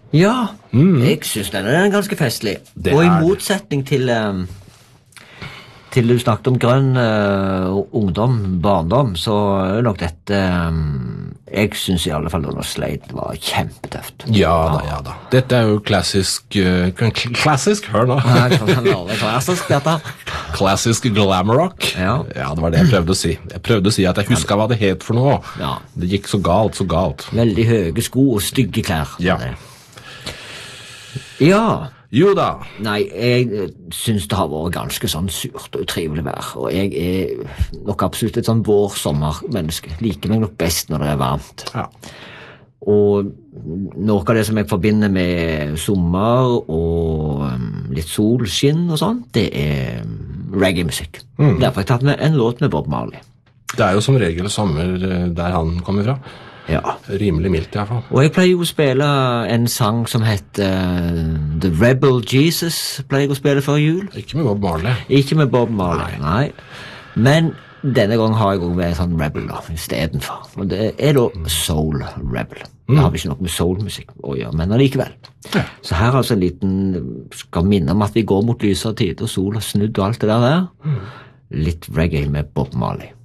Ja, jeg synes den er ganske festlig. Det Og i er det. motsetning til du snakket om grønn ungdom, barndom, så er nok dette jeg synes i alle fall Under Slade var kjempetøft. Ja da. Dette er jo klassisk, hør nå. Klassisk, dette. Klassisk glamour rock. Ja. Ja, det var det jeg prøvde å si. Jeg prøvde å si at jeg husker hva det het for noe. Ja. Det gikk så galt, så galt. Veldig høye sko og stygge klær. Ja. Ja. Jo da. Nei, jeg synes det har vært ganske sånn surt og utrivelig vær, og jeg er nok absolutt et sånn vår-sommer-menneske. Liker meg nok best når det er varmt. Ja. Og noe av det som jeg forbinder med sommer og litt solskinn og sånn, det er reggae-musikk. Derfor har jeg tatt med en låt med Bob Marley. Det er jo som regel sommer der han kommer fra. Ja. Rimelig mildt i hvert fall. Og jeg pleier jo å spille en sang som heter The Rebel Jesus, pleier jeg å spille før jul. Ikke med Bob Marley. Ikke med Bob Marley, nei. Men denne gangen har jeg også med en sånn rebel da, i stedet for. Og det er da soul rebel. Det har vi ikke noe med soulmusikk å gjøre, men allikevel. Ja. Så her er altså en liten, skal minne om at vi går mot lysere tid, og sol har snudd og alt det der. Litt reggae med Bob Marley.